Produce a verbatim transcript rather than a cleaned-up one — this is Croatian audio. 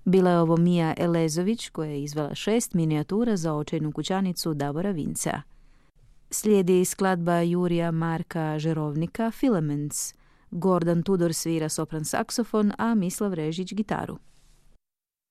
Bila je ovo Mija Elezović koja je izvela šest minijatura za očajnu kućanicu Davora Vincea. Slijedi skladba Jurija Marka Žerovnika Filaments. Gordan Tudor svira sopran saksofon, a Mislav Režić gitaru.